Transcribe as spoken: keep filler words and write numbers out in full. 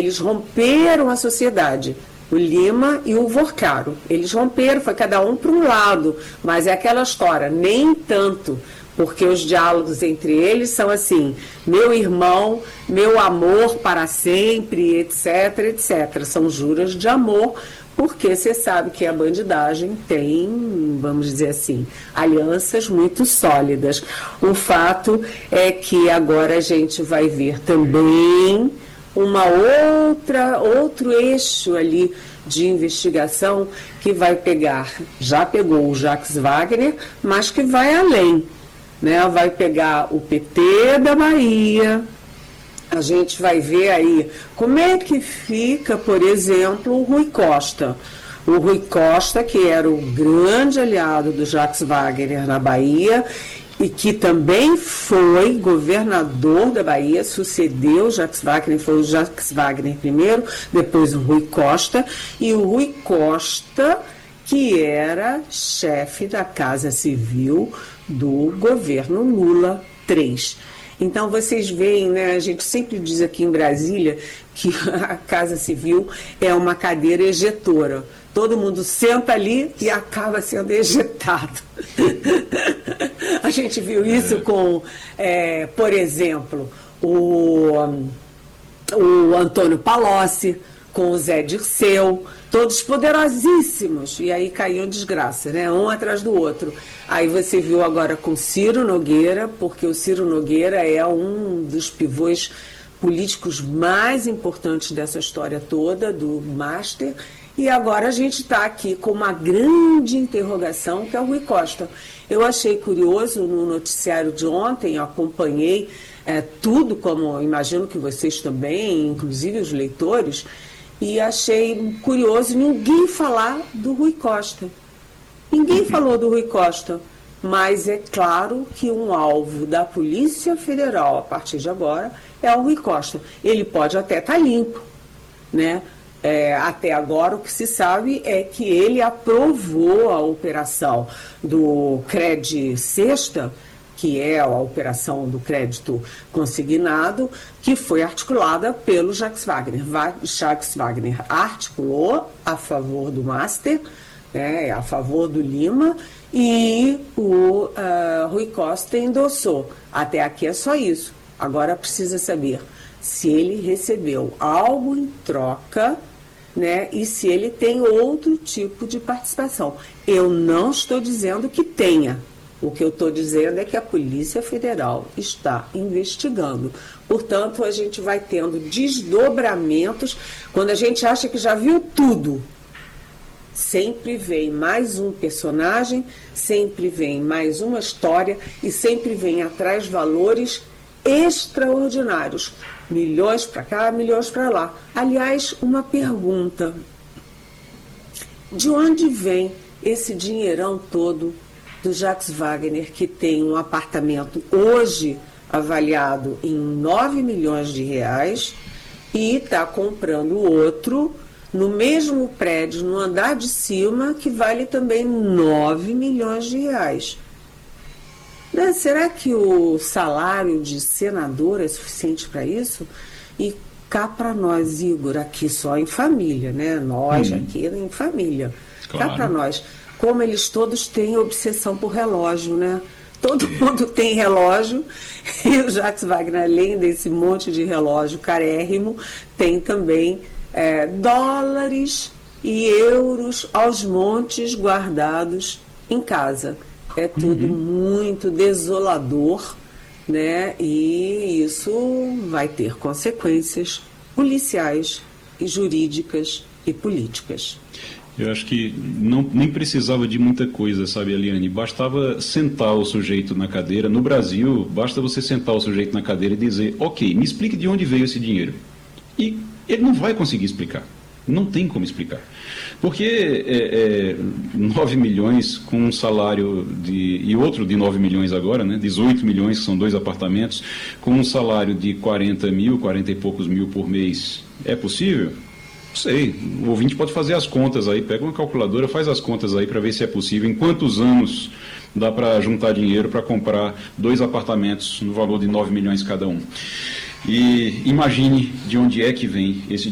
eles romperam a sociedade. O Lima e o Vorcaro. Eles romperam, foi cada um para um lado, mas é aquela história, nem tanto, porque os diálogos entre eles são assim, meu irmão, meu amor para sempre, etc, etcétera. São juras de amor, porque você sabe que a bandidagem tem, vamos dizer assim, alianças muito sólidas. O fato é que agora a gente vai ver também uma outra, outro eixo ali de investigação que vai pegar, já pegou o Jacques Wagner, mas que vai além, né? Vai pegar o P T da Bahia, a gente vai ver aí como é que fica, por exemplo, o Rui Costa. O Rui Costa, que era o grande aliado do Jacques Wagner na Bahia, e que também foi governador da Bahia, sucedeu o Jacques Wagner, foi o Jacques Wagner primeiro, depois o Rui Costa, e o Rui Costa, que era chefe da Casa Civil do governo Lula três. Então, vocês veem, né, a gente sempre diz aqui em Brasília que a Casa Civil é uma cadeira ejetora. Todo mundo senta ali e acaba sendo ejetado. A gente viu isso com, é, por exemplo, o, o Antônio Palocci, com o Zé Dirceu, todos poderosíssimos, e aí caiu em desgraça, né? Um atrás do outro. Aí você viu agora com Ciro Nogueira, porque o Ciro Nogueira é um dos pivôs políticos mais importantes dessa história toda, do Master, e agora a gente está aqui com uma grande interrogação, que é o Rui Costa. Eu achei curioso no noticiário de ontem, acompanhei é, tudo, como imagino que vocês também, inclusive os leitores, e achei curioso ninguém falar do Rui Costa. Ninguém falou do Rui Costa, mas é claro que um alvo da Polícia Federal, a partir de agora, é o Rui Costa. Ele pode até estar limpo, né? É, até agora o que se sabe é que ele aprovou a operação do Cred Sexta, que é a operação do crédito consignado, que foi articulada pelo Jacques Wagner. Jacques Wagner articulou a favor do Master, né, a favor do Lima, e o uh, Rui Costa endossou. Até aqui é só isso. Agora precisa saber se ele recebeu algo em troca, né, e se ele tem outro tipo de participação. Eu não estou dizendo que tenha. O que eu estou dizendo é que a Polícia Federal está investigando. Portanto, a gente vai tendo desdobramentos. Quando a gente acha que já viu tudo, sempre vem mais um personagem, sempre vem mais uma história e sempre vem atrás valores extraordinários. Milhões para cá, milhões para lá. Aliás, uma pergunta. De onde vem esse dinheirão todo do Jacques Wagner, que tem um apartamento hoje avaliado em nove milhões de reais e está comprando outro no mesmo prédio, no andar de cima, que vale também nove milhões de reais? Né? Será que o salário de senador é suficiente para isso? E cá para nós, Igor, aqui só em família, né? Nós hum. aqui em família. Claro. Cá para nós. Como eles todos têm obsessão por relógio, né? Todo mundo tem relógio, e o Jacques Wagner, além desse monte de relógio carérrimo, tem também é, dólares e euros aos montes guardados em casa. É tudo uhum. muito desolador, né? E isso vai ter consequências policiais e jurídicas e políticas. Eu acho que não, nem precisava de muita coisa, sabe, Eliane? Bastava sentar o sujeito na cadeira. No Brasil, basta você sentar o sujeito na cadeira e dizer, ok, me explique de onde veio esse dinheiro. E ele não vai conseguir explicar. Não tem como explicar. Porque é, é, nove milhões com um salário de... E outro de nove milhões agora, né? dezoito milhões, que são dois apartamentos, com um salário de quarenta mil, quarenta e poucos mil por mês. É possível? Não sei. O ouvinte pode fazer as contas aí. Pega uma calculadora, faz as contas aí para ver se é possível. Em quantos anos dá para juntar dinheiro para comprar dois apartamentos no valor de nove milhões cada um? E imagine de onde é que vem esse dinheiro.